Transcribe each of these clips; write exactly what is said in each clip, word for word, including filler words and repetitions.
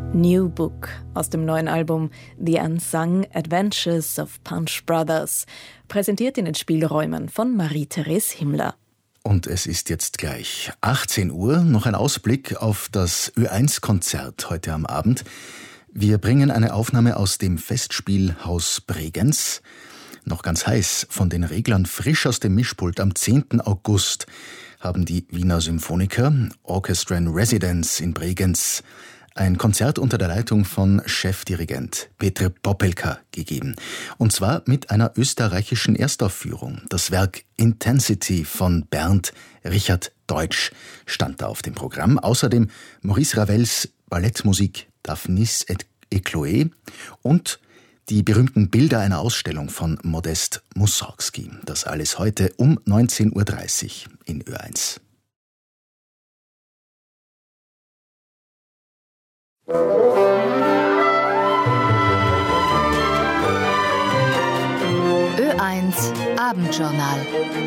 New Book aus dem neuen Album The Unsung Adventures of Punch Brothers, präsentiert in den Spielräumen von Marie-Therese Himmler. Und es ist jetzt gleich achtzehn Uhr, noch ein Ausblick auf das Ö eins Konzert heute am Abend. Wir bringen eine Aufnahme aus dem Festspielhaus Bregenz. Noch ganz heiß, von den Reglern frisch aus dem Mischpult am zehnten August haben die Wiener Symphoniker, Orchestra in Residence in Bregenz, ein Konzert unter der Leitung von Chefdirigent Petr Popelka gegeben. Und zwar mit einer österreichischen Erstaufführung. Das Werk Intensity von Bernd Richard Deutsch stand da auf dem Programm. Außerdem Maurice Ravels Ballettmusik Daphnis et Chloé und die berühmten Bilder einer Ausstellung von Modest Mussorgsky. Das alles heute um neunzehn Uhr dreißig in Ö eins. Ö eins Abendjournal.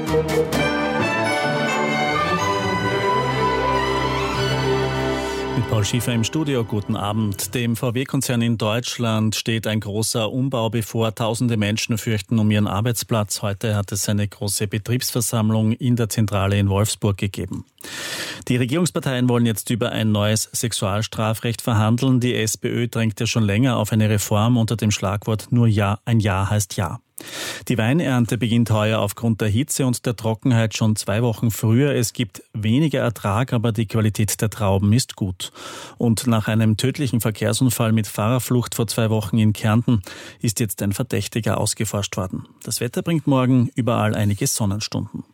Mit Paul Schiefer im Studio, guten Abend. Dem V W-Konzern in Deutschland steht ein großer Umbau bevor. Tausende Menschen fürchten um ihren Arbeitsplatz. Heute hat es eine große Betriebsversammlung in der Zentrale in Wolfsburg gegeben. Die Regierungsparteien wollen jetzt über ein neues Sexualstrafrecht verhandeln. Die SPÖ drängt ja schon länger auf eine Reform unter dem Schlagwort Nur Ja, ein Ja heißt Ja. Die Weinernte beginnt heuer aufgrund der Hitze und der Trockenheit schon zwei Wochen früher. Es gibt weniger Ertrag, aber die Qualität der Trauben ist gut. Und nach einem tödlichen Verkehrsunfall mit Fahrerflucht vor zwei Wochen in Kärnten ist jetzt ein Verdächtiger ausgeforscht worden. Das Wetter bringt morgen überall einige Sonnenstunden.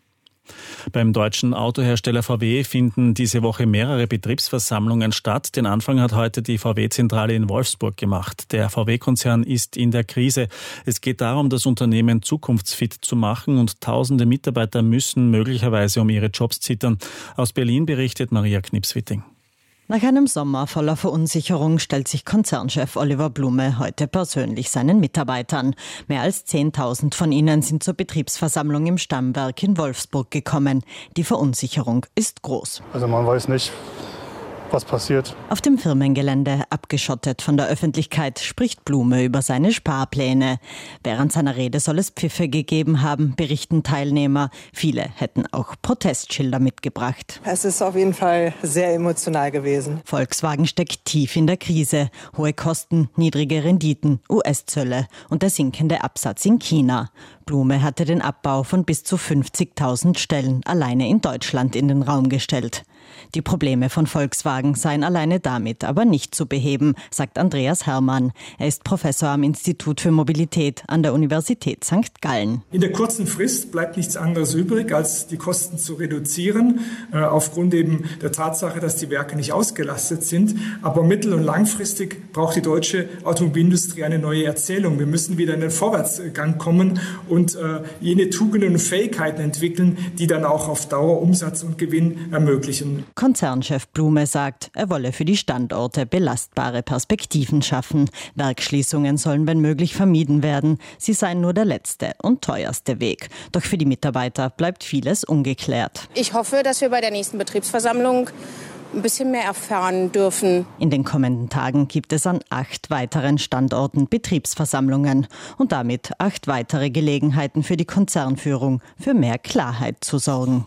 Beim deutschen Autohersteller V W finden diese Woche mehrere Betriebsversammlungen statt. Den Anfang hat heute die V W-Zentrale in Wolfsburg gemacht. Der V W-Konzern ist in der Krise. Es geht darum, das Unternehmen zukunftsfit zu machen und tausende Mitarbeiter müssen möglicherweise um ihre Jobs zittern. Aus Berlin berichtet Maria Knips-Witting. Nach einem Sommer voller Verunsicherung stellt sich Konzernchef Oliver Blume heute persönlich seinen Mitarbeitern. Mehr als zehntausend von ihnen sind zur Betriebsversammlung im Stammwerk in Wolfsburg gekommen. Die Verunsicherung ist groß. Also man weiß nicht, was passiert. Auf dem Firmengelände, abgeschottet von der Öffentlichkeit, spricht Blume über seine Sparpläne. Während seiner Rede soll es Pfiffe gegeben haben, berichten Teilnehmer. Viele hätten auch Protestschilder mitgebracht. Es ist auf jeden Fall sehr emotional gewesen. Volkswagen steckt tief in der Krise. Hohe Kosten, niedrige Renditen, U S-Zölle und der sinkende Absatz in China. Blume hatte den Abbau von bis zu fünfzigtausend Stellen alleine in Deutschland in den Raum gestellt. Die Probleme von Volkswagen seien alleine damit aber nicht zu beheben, sagt Andreas Herrmann. Er ist Professor am Institut für Mobilität an der Universität Sankt Gallen. In der kurzen Frist bleibt nichts anderes übrig, als die Kosten zu reduzieren, äh, aufgrund eben der Tatsache, dass die Werke nicht ausgelastet sind. Aber mittel- und langfristig braucht die deutsche Automobilindustrie eine neue Erzählung. Wir müssen wieder in den Vorwärtsgang kommen und äh, jene Tugenden und Fähigkeiten entwickeln, die dann auch auf Dauer Umsatz und Gewinn ermöglichen. Konzernchef Blume sagt, er wolle für die Standorte belastbare Perspektiven schaffen. Werksschließungen sollen wenn möglich vermieden werden. Sie seien nur der letzte und teuerste Weg. Doch für die Mitarbeiter bleibt vieles ungeklärt. Ich hoffe, dass wir bei der nächsten Betriebsversammlung ein bisschen mehr erfahren dürfen. In den kommenden Tagen gibt es an acht weiteren Standorten Betriebsversammlungen und damit acht weitere Gelegenheiten für die Konzernführung, für mehr Klarheit zu sorgen.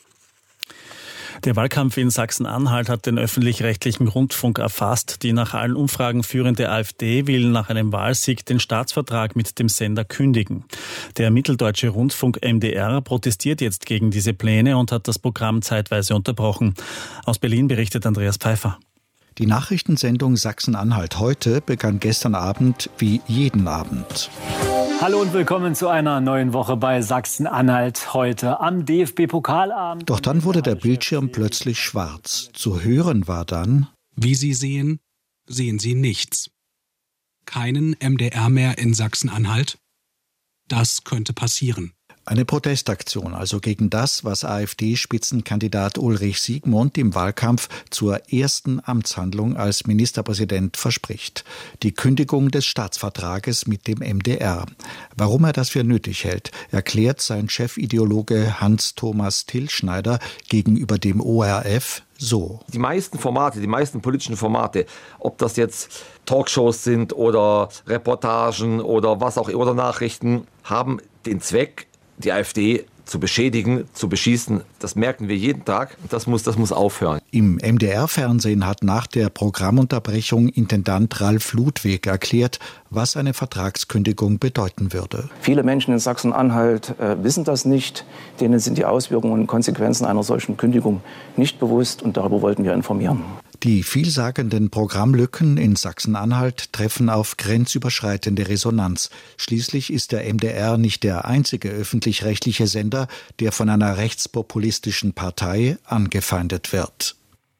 Der Wahlkampf in Sachsen-Anhalt hat den öffentlich-rechtlichen Rundfunk erfasst. Die nach allen Umfragen führende AfD will nach einem Wahlsieg den Staatsvertrag mit dem Sender kündigen. Der mitteldeutsche Rundfunk M D R protestiert jetzt gegen diese Pläne und hat das Programm zeitweise unterbrochen. Aus Berlin berichtet Andreas Pfeiffer. Die Nachrichtensendung Sachsen-Anhalt heute begann gestern Abend wie jeden Abend. Hallo und willkommen zu einer neuen Woche bei Sachsen-Anhalt heute am D F B-Pokalabend. Doch dann wurde der Bildschirm plötzlich schwarz. Zu hören war dann: Wie Sie sehen, sehen Sie nichts. Keinen M D R mehr in Sachsen-Anhalt? Das könnte passieren. Eine Protestaktion also gegen das, was AfD-Spitzenkandidat Ulrich Siegmund im Wahlkampf zur ersten Amtshandlung als Ministerpräsident verspricht. Die Kündigung des Staatsvertrages mit dem M D R. Warum er das für nötig hält, erklärt sein Chefideologe Hans-Thomas Tilschneider gegenüber dem O R F so. Die meisten Formate, die meisten politischen Formate, ob das jetzt Talkshows sind oder Reportagen oder was auch oder Nachrichten, haben den Zweck, die AfD zu beschädigen, zu beschießen. Das merken wir jeden Tag. Das muss, das muss aufhören. Im M D R-Fernsehen hat nach der Programmunterbrechung Intendant Ralf Ludwig erklärt, was eine Vertragskündigung bedeuten würde. Viele Menschen in Sachsen-Anhalt äh, wissen das nicht. Denen sind die Auswirkungen und Konsequenzen einer solchen Kündigung nicht bewusst und darüber wollten wir informieren. Die vielsagenden Programmlücken in Sachsen-Anhalt treffen auf grenzüberschreitende Resonanz. Schließlich ist der M D R nicht der einzige öffentlich-rechtliche Sender, der von einer rechtspopulistischen Partei angefeindet wird.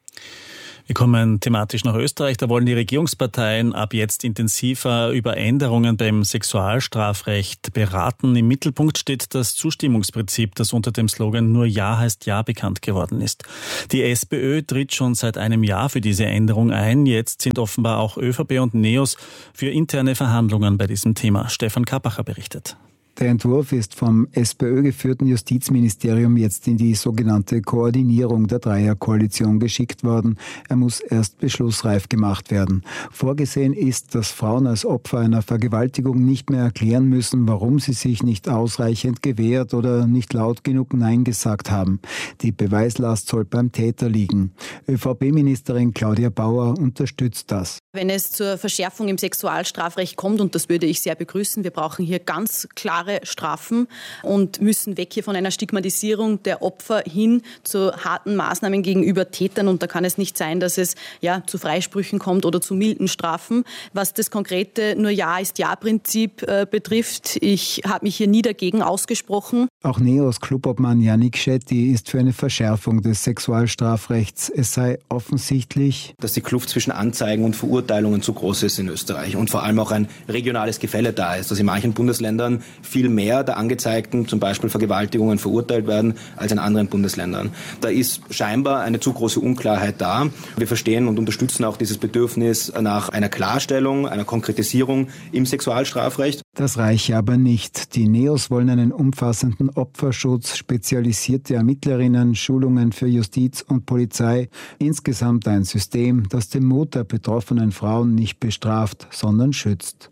Wir kommen thematisch nach Österreich. Da wollen die Regierungsparteien ab jetzt intensiver über Änderungen beim Sexualstrafrecht beraten. Im Mittelpunkt steht das Zustimmungsprinzip, das unter dem Slogan "Nur Ja heißt Ja" bekannt geworden ist. Die SPÖ tritt schon seit einem Jahr für diese Änderung ein. Jetzt sind offenbar auch ÖVP und NEOS für interne Verhandlungen bei diesem Thema. Stefan Kappacher berichtet. Der Entwurf ist vom SPÖ-geführten Justizministerium jetzt in die sogenannte Koordinierung der Dreierkoalition geschickt worden. Er muss erst beschlussreif gemacht werden. Vorgesehen ist, dass Frauen als Opfer einer Vergewaltigung nicht mehr erklären müssen, warum sie sich nicht ausreichend gewehrt oder nicht laut genug Nein gesagt haben. Die Beweislast soll beim Täter liegen. ÖVP-Ministerin Claudia Bauer unterstützt das. Wenn es zur Verschärfung im Sexualstrafrecht kommt, und das würde ich sehr begrüßen, wir brauchen hier ganz klare Strafen und müssen weg hier von einer Stigmatisierung der Opfer hin zu harten Maßnahmen gegenüber Tätern. Und da kann es nicht sein, dass es ja zu Freisprüchen kommt oder zu milden Strafen. Was das konkrete Nur Ja ist Ja-Prinzip äh, betrifft, ich habe mich hier nie dagegen ausgesprochen. Auch NEOS Clubobmann Yannick Schetti ist für eine Verschärfung des Sexualstrafrechts. Es sei offensichtlich, dass die Kluft zwischen Anzeigen und Verurteilungen zu groß ist in Österreich und vor allem auch ein regionales Gefälle da ist, dass in manchen Bundesländern viel mehr der Angezeigten, zum Beispiel Vergewaltigungen, verurteilt werden als in anderen Bundesländern. Da ist scheinbar eine zu große Unklarheit da. Wir verstehen und unterstützen auch dieses Bedürfnis nach einer Klarstellung, einer Konkretisierung im Sexualstrafrecht. Das reiche aber nicht. Die NEOS wollen einen umfassenden Opferschutz, spezialisierte Ermittlerinnen, Schulungen für Justiz und Polizei. Insgesamt ein System, das den Mut der betroffenen Frauen nicht bestraft, sondern schützt.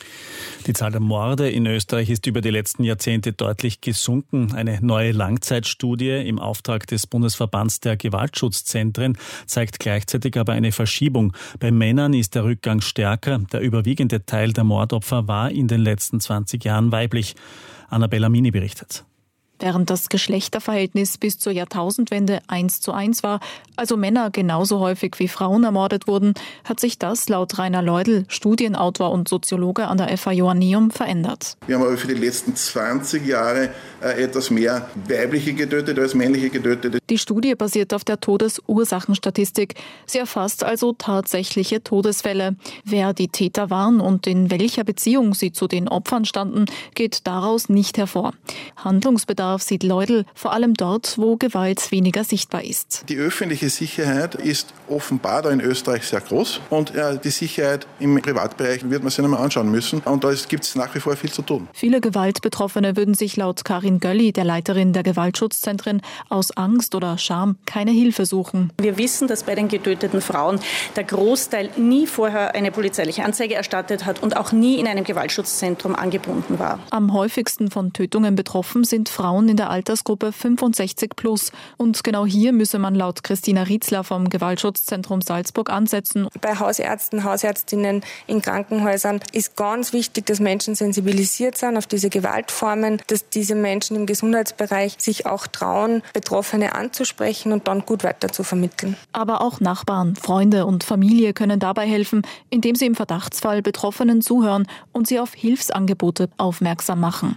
Die Zahl der Morde in Österreich ist über die letzten Jahrzehnte deutlich gesunken. Eine neue Langzeitstudie im Auftrag des Bundesverbands der Gewaltschutzzentren zeigt gleichzeitig aber eine Verschiebung. Bei Männern ist der Rückgang stärker. Der überwiegende Teil der Mordopfer war in den letzten zwanzig Jahren weiblich. Annabella Mini berichtet. Während das Geschlechterverhältnis bis zur Jahrtausendwende eins zu eins war, also Männer genauso häufig wie Frauen ermordet wurden, hat sich das laut Rainer Leudl, Studienautor und Soziologe an der F A Joanneum, verändert. Wir haben aber für die letzten zwanzig Jahre äh, etwas mehr weibliche Getötete als männliche Getötete. Die Studie basiert auf der Todesursachenstatistik. Sie erfasst also tatsächliche Todesfälle. Wer die Täter waren und in welcher Beziehung sie zu den Opfern standen, geht daraus nicht hervor. Handlungsbedarf sieht Leudl vor allem dort, wo Gewalt weniger sichtbar ist. Die öffentliche Sicherheit ist offenbar da in Österreich sehr groß und äh, die Sicherheit im Privatbereich wird man sich einmal anschauen müssen und da gibt es nach wie vor viel zu tun. Viele Gewaltbetroffene würden sich laut Karin Gölli, der Leiterin der Gewaltschutzzentren, aus Angst oder Scham keine Hilfe suchen. Wir wissen, dass bei den getöteten Frauen der Großteil nie vorher eine polizeiliche Anzeige erstattet hat und auch nie in einem Gewaltschutzzentrum angebunden war. Am häufigsten von Tötungen betroffen sind Frauen in der Altersgruppe fünfundsechzig plus. Und genau hier müsse man laut Christina Rietzler vom Gewaltschutzzentrum Salzburg ansetzen. Bei Hausärzten, Hausärztinnen in Krankenhäusern ist ganz wichtig, dass Menschen sensibilisiert sind auf diese Gewaltformen, dass diese Menschen im Gesundheitsbereich sich auch trauen, Betroffene anzusprechen und dann gut weiter zu vermitteln. Aber auch Nachbarn, Freunde und Familie können dabei helfen, indem sie im Verdachtsfall Betroffenen zuhören und sie auf Hilfsangebote aufmerksam machen.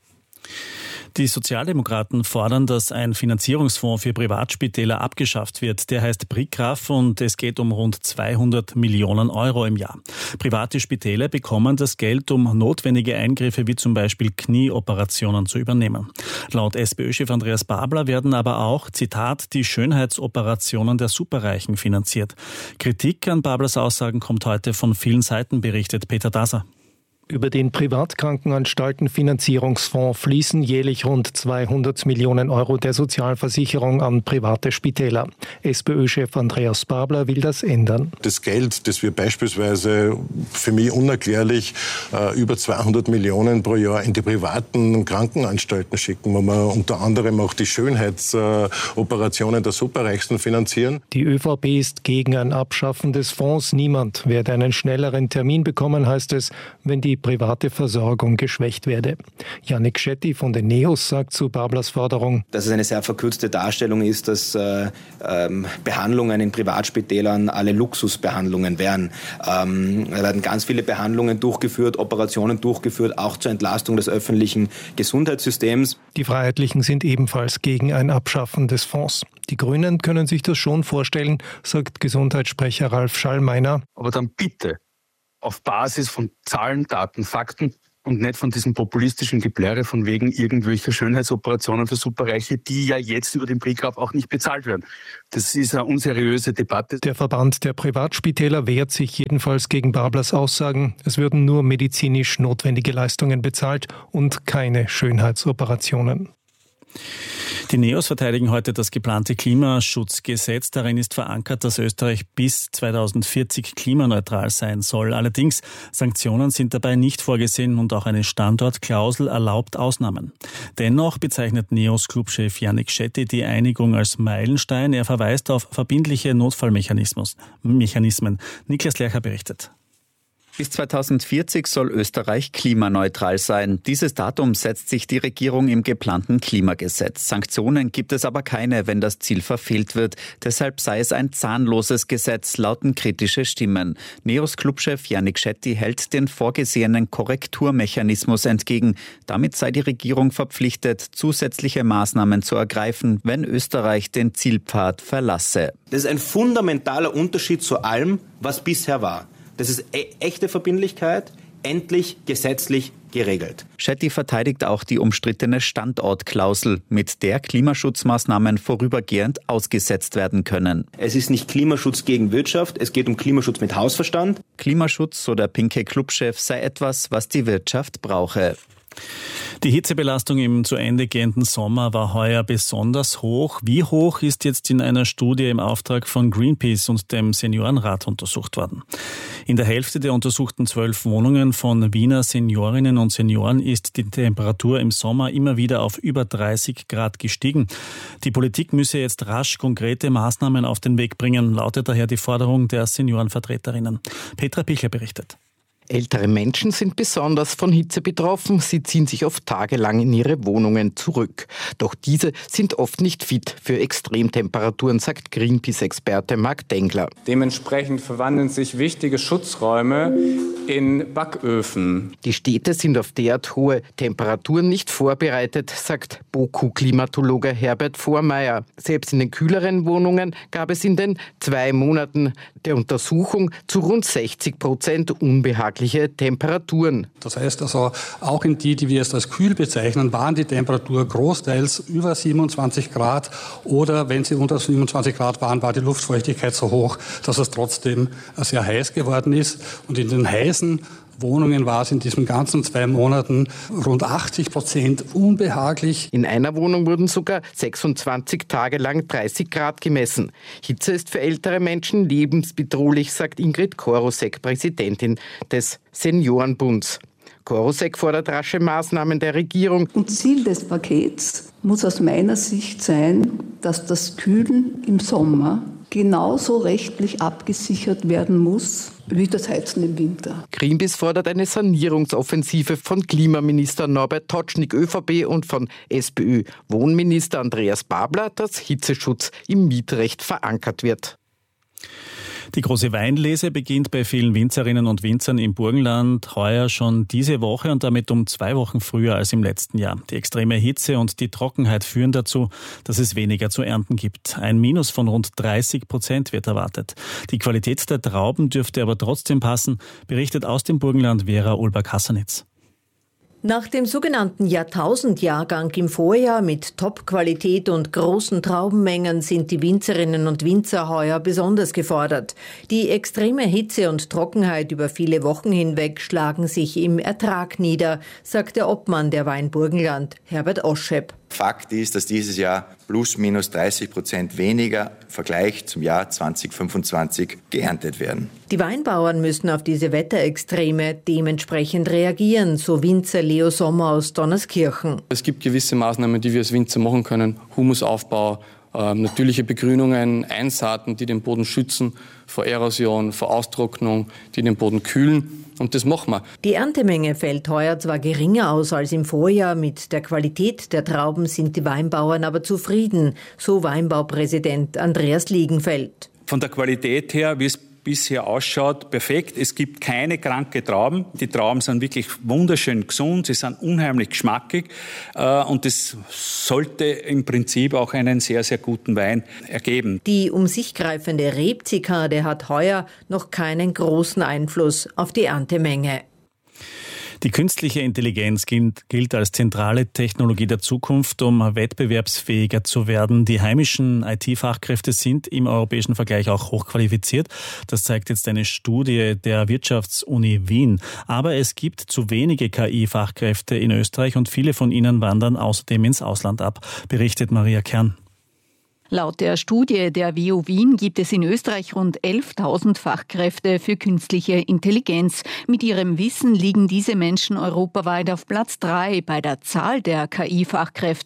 Die Sozialdemokraten fordern, dass ein Finanzierungsfonds für Privatspitäler abgeschafft wird. Der heißt BRICRAF und es geht um rund zweihundert Millionen Euro im Jahr. Private Spitäler bekommen das Geld, um notwendige Eingriffe wie zum Beispiel Knieoperationen zu übernehmen. Laut SPÖ-Chef Andreas Babler werden aber auch, Zitat, die Schönheitsoperationen der Superreichen finanziert. Kritik an Bablers Aussagen kommt heute von vielen Seiten, berichtet Peter Daser. Über den Privatkrankenanstaltenfinanzierungsfonds fließen jährlich rund zweihundert Millionen Euro der Sozialversicherung an private Spitäler. SPÖ-Chef Andreas Babler will das ändern. Das Geld, das wir beispielsweise, für mich unerklärlich, über zweihundert Millionen pro Jahr in die privaten Krankenanstalten schicken, wo wir unter anderem auch die Schönheitsoperationen der Superreichsten finanzieren. Die ÖVP ist gegen ein Abschaffen des Fonds. Niemand werde einen schnelleren Termin bekommen, heißt es, wenn die private Versorgung geschwächt werde. Yannick Schetti von den NEOS sagt zu Bablers Forderung, dass es eine sehr verkürzte Darstellung ist, dass äh, ähm, Behandlungen in Privatspitälern alle Luxusbehandlungen wären. Ähm, da werden ganz viele Behandlungen durchgeführt, Operationen durchgeführt, auch zur Entlastung des öffentlichen Gesundheitssystems. Die Freiheitlichen sind ebenfalls gegen ein Abschaffen des Fonds. Die Grünen können sich das schon vorstellen, sagt Gesundheitssprecher Ralf Schallmeiner. Aber dann bitte auf Basis von Zahlen, Daten, Fakten und nicht von diesem populistischen Geplärre von wegen irgendwelcher Schönheitsoperationen für Superreiche, die ja jetzt über den Briefkauf auch nicht bezahlt werden. Das ist eine unseriöse Debatte. Der Verband der Privatspitäler wehrt sich jedenfalls gegen Bablers Aussagen. Es würden nur medizinisch notwendige Leistungen bezahlt und keine Schönheitsoperationen. Die NEOS verteidigen heute das geplante Klimaschutzgesetz. Darin ist verankert, dass Österreich bis zweitausendvierzig klimaneutral sein soll. Allerdings, Sanktionen sind dabei nicht vorgesehen und auch eine Standortklausel erlaubt Ausnahmen. Dennoch bezeichnet NEOS-Clubchef Yannick Schetti die Einigung als Meilenstein. Er verweist auf verbindliche Notfallmechanismen. Niklas Lercher berichtet. Bis zweitausendvierzig soll Österreich klimaneutral sein. Dieses Datum setzt sich die Regierung im geplanten Klimagesetz. Sanktionen gibt es aber keine, wenn das Ziel verfehlt wird. Deshalb sei es ein zahnloses Gesetz, lauten kritische Stimmen. NEOS-Clubchef Yannick Schetti hält den vorgesehenen Korrekturmechanismus entgegen. Damit sei die Regierung verpflichtet, zusätzliche Maßnahmen zu ergreifen, wenn Österreich den Zielpfad verlasse. Das ist ein fundamentaler Unterschied zu allem, was bisher war. Das ist e- echte Verbindlichkeit, endlich gesetzlich geregelt. Schetti verteidigt auch die umstrittene Standortklausel, mit der Klimaschutzmaßnahmen vorübergehend ausgesetzt werden können. Es ist nicht Klimaschutz gegen Wirtschaft, es geht um Klimaschutz mit Hausverstand. Klimaschutz, so der pinke Clubchef, sei etwas, was die Wirtschaft brauche. Die Hitzebelastung im zu Ende gehenden Sommer war heuer besonders hoch. Wie hoch ist jetzt in einer Studie im Auftrag von Greenpeace und dem Seniorenrat untersucht worden. In der Hälfte der untersuchten zwölf Wohnungen von Wiener Seniorinnen und Senioren ist die Temperatur im Sommer immer wieder auf über dreißig Grad gestiegen. Die Politik müsse jetzt rasch konkrete Maßnahmen auf den Weg bringen, lautet daher die Forderung der Seniorenvertreterinnen. Petra Pichler berichtet. Ältere Menschen sind besonders von Hitze betroffen. Sie ziehen sich oft tagelang in ihre Wohnungen zurück. Doch diese sind oft nicht fit für Extremtemperaturen, sagt Greenpeace-Experte Marc Dengler. Dementsprechend verwandeln sich wichtige Schutzräume in Backöfen. Die Städte sind auf derart hohe Temperaturen nicht vorbereitet, sagt BOKU-Klimatologe Herbert Vormeier. Selbst in den kühleren Wohnungen gab es in den zwei Monaten der Untersuchung zu rund sechzig Prozent unbehagliche Temperaturen. Das heißt also, auch in die, die wir jetzt als kühl bezeichnen, waren die Temperatur großteils über siebenundzwanzig Grad oder wenn sie unter siebenundzwanzig Grad waren, war die Luftfeuchtigkeit so hoch, dass es trotzdem sehr heiß geworden ist. Und in den heißen Wohnungen war es in diesen ganzen zwei Monaten rund achtzig Prozent unbehaglich. In einer Wohnung wurden sogar sechsundzwanzig Tage lang dreißig Grad gemessen. Hitze ist für ältere Menschen lebensbedrohlich, sagt Ingrid Korosek, Präsidentin des Seniorenbunds. Korosek fordert rasche Maßnahmen der Regierung. Und Ziel des Pakets muss aus meiner Sicht sein, dass das Kühlen im Sommer genauso rechtlich abgesichert werden muss wie das Heizen im Winter. Greenpeace fordert eine Sanierungsoffensive von Klimaminister Norbert Totschnig ÖVP und von SPÖ-Wohnminister Andreas Babler, dass Hitzeschutz im Mietrecht verankert wird. Die große Weinlese beginnt bei vielen Winzerinnen und Winzern im Burgenland heuer schon diese Woche und damit um zwei Wochen früher als im letzten Jahr. Die extreme Hitze und die Trockenheit führen dazu, dass es weniger zu ernten gibt. Ein Minus von rund dreißig Prozent wird erwartet. Die Qualität der Trauben dürfte aber trotzdem passen, berichtet aus dem Burgenland Vera Ulberg-Hassanitz. Nach dem sogenannten Jahrtausendjahrgang im Vorjahr mit Top-Qualität und großen Traubenmengen sind die Winzerinnen und Winzer heuer besonders gefordert. Die extreme Hitze und Trockenheit über viele Wochen hinweg schlagen sich im Ertrag nieder, sagt der Obmann der Weinburgenland, Herbert Oschep. Fakt ist, dass dieses Jahr plus minus dreißig Prozent weniger im Vergleich zum Jahr zweitausendfünfundzwanzig geerntet werden. Die Weinbauern müssen auf diese Wetterextreme dementsprechend reagieren, so Winzer Leo Sommer aus Donnerskirchen. Es gibt gewisse Maßnahmen, die wir als Winzer machen können. Humusaufbau, äh, natürliche Begrünungen, Einsaaten, die den Boden schützen vor Erosion, vor Austrocknung, die den Boden kühlen. Und das machen wir. Die Erntemenge fällt heuer zwar geringer aus als im Vorjahr, mit der Qualität der Trauben sind die Weinbauern aber zufrieden, so Weinbaupräsident Andreas Liegenfeld. Von der Qualität her, wie es bisher ausschaut, perfekt. Es gibt keine kranke Trauben. Die Trauben sind wirklich wunderschön gesund, sie sind unheimlich geschmackig und das sollte im Prinzip auch einen sehr, sehr guten Wein ergeben. Die um sich greifende Rebzikade hat heuer noch keinen großen Einfluss auf die Erntemenge. Die künstliche Intelligenz gilt als zentrale Technologie der Zukunft, um wettbewerbsfähiger zu werden. Die heimischen I T-Fachkräfte sind im europäischen Vergleich auch hochqualifiziert. Das zeigt jetzt eine Studie der Wirtschaftsuni Wien. Aber es gibt zu wenige K I-Fachkräfte in Österreich und viele von ihnen wandern außerdem ins Ausland ab, berichtet Maria Kern. Laut der Studie der W U Wien gibt es in Österreich rund elftausend Fachkräfte für künstliche Intelligenz. Mit ihrem Wissen liegen diese Menschen europaweit auf Platz drei bei der Zahl der K I-Fachkräfte.